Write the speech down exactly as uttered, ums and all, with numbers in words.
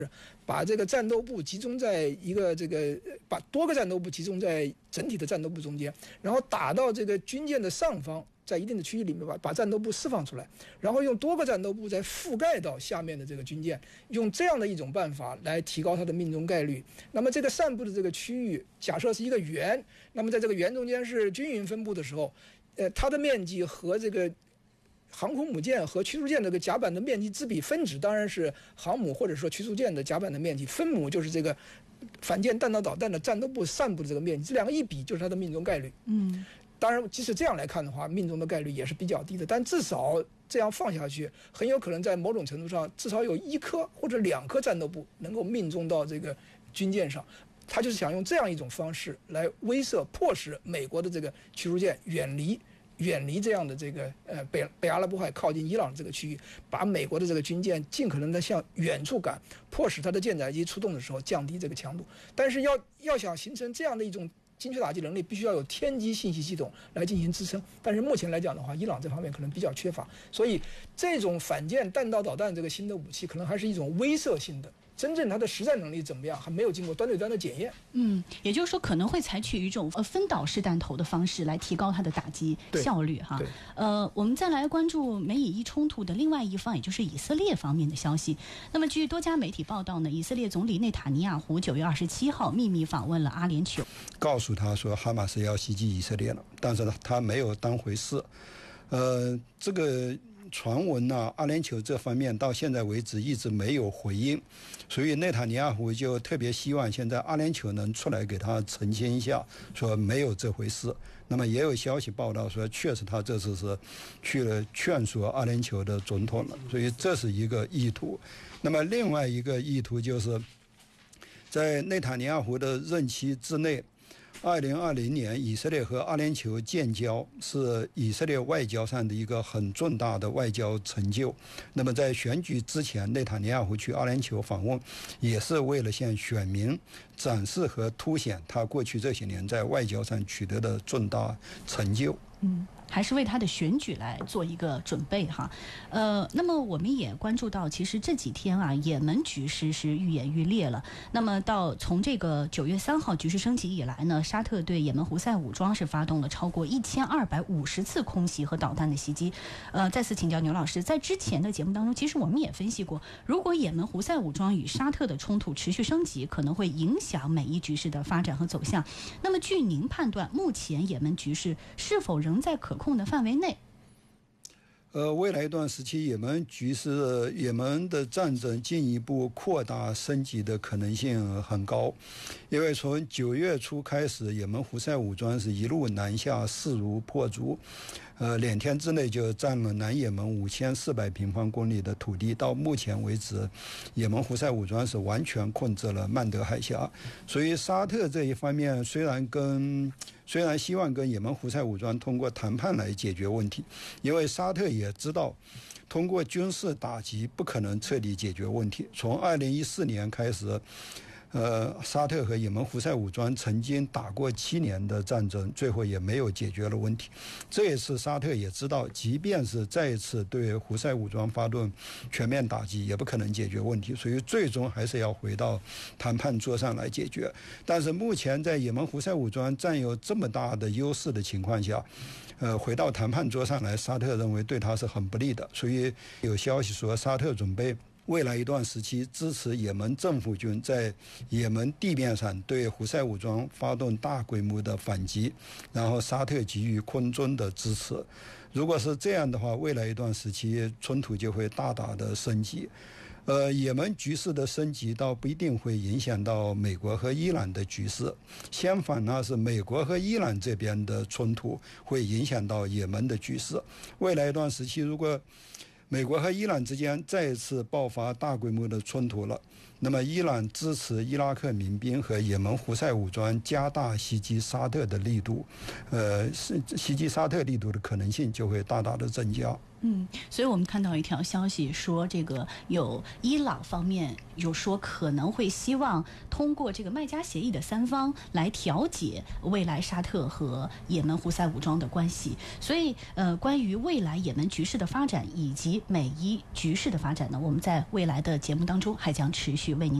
把这个战斗部集中在一个这个，把多个战斗部集中在整体的战斗部中间，然后打到这个军舰的上方，在一定的区域里面把把战斗部释放出来，然后用多个战斗部再覆盖到下面的这个军舰，用这样的一种办法来提高它的命中概率。那么这个散布的这个区域，假设是一个圆，那么在这个圆中间是均匀分布的时候，呃，它的面积和这个航空母舰和驱逐舰这个甲板的面积之比，分子当然是航母或者说驱逐舰的甲板的面积，分母就是这个反舰弹道导弹的战斗部散布的这个面积，这两个一比就是它的命中概率。 嗯， 当然即使这样来看的话，命中的概率也是比较低的，但至少这样放下去，很有可能在某种程度上至少有一颗或者两颗战斗部能够命中到这个军舰上。他就是想用这样一种方式来威慑迫使美国的这个驱逐舰远离远离这样的这个呃北北阿拉伯海靠近伊朗这个区域，把美国的这个军舰尽可能的向远处赶，迫使它的舰载机出动的时候降低这个强度。但是要要想形成这样的一种精确打击能力，必须要有天基信息系统来进行支撑。但是目前来讲的话，伊朗这方面可能比较缺乏，所以这种反舰弹道导弹这个新的武器可能还是一种威慑性的。真正它的实战能力怎么样，还没有经过端对端的检验。 嗯，也就是说可能会采取一种呃分导式弹头的方式来提高它的打击效率哈。呃，我们再来关注美以伊冲突的另外一方，也就是以色列方面的消息。那么据多家媒体报道呢，以色列总理内塔尼亚胡九月二十七号秘密访问了阿联酋， 告诉他说哈马斯要袭击以色列了，但是呢他没有当回事。呃，这个传闻呢、啊，阿联酋这方面到现在为止一直没有回应，所以内塔尼亚胡就特别希望现在阿联酋能出来给他澄清一下，说没有这回事。那么也有消息报道说，确实他这次是去了劝说阿联酋的总统了，所以这是一个意图。那么另外一个意图就是在内塔尼亚胡的任期之内，二零二零年以色列和阿联酋建交是以色列外交上的一个很重大的外交成就。那么在选举之前，内塔尼亚胡去阿联酋访问，也是为了向选民展示和凸显他过去这些年在外交上取得的重大成就。 嗯，还是为他的选举来做一个准备哈。呃，那么我们也关注到，其实这几天啊，也门局势是愈演愈烈了。那么到从这个九月三号局势升级以来呢，沙特对也门胡塞武装是发动了超过一千二百五十次空袭和导弹的袭击。呃，再次请教牛老师，在之前的节目当中，其实我们也分析过，如果也门胡塞武装与沙特的冲突持续升级，可能会影响美伊局势的发展和走向。那么据您判断，目前也门局势是否仍在可控的范围内？ 呃，未来一段时期，也门局势、也门的战争进一步扩大升级的可能性很高，因为从九月初开始，也门胡塞武装是一路南下，势如破竹，呃，两天之内就占了南也门五千四百平方公里的土地。到目前为止，也门胡塞武装是完全控制了曼德海峡。所以，沙特这一方面虽然跟虽然希望跟也门胡塞武装通过谈判来解决问题，因为沙特也知道通过军事打击不可能彻底解决问题。从二零一四年开始，呃，沙特和也门胡塞武装曾经打过七年的战争，最后也没有解决了问题。这一次沙特也知道，即便是再一次对胡塞武装发动全面打击，也不可能解决问题，所以最终还是要回到谈判桌上来解决。但是目前在也门胡塞武装占有这么大的优势的情况下，呃，回到谈判桌上来，沙特认为对他是很不利的。所以有消息说，沙特准备未来一段时期支持也门政府军在也门地面上对胡塞武装发动大规模的反击，然后沙特给予空中的支持。如果是这样的话，未来一段时期冲突就会大大的升级。呃，也门局势的升级倒不一定会影响到美国和伊朗的局势，相反呢，是美国和伊朗这边的冲突会影响到也门的局势。未来一段时期，如果美国和伊朗之间再一次爆发大规模的冲突了，那么伊朗支持伊拉克民兵和也门胡塞武装加大袭击沙特的力度，呃，袭击沙特力度的可能性就会大大的增加。 嗯，所以我们看到一条消息说，这个有伊朗方面有说可能会希望通过这个麦加协议的三方来调解未来沙特和也门胡塞武装的关系。所以，呃，关于未来也门局势的发展以及美伊局势的发展呢，我们在未来的节目当中还将持续为您。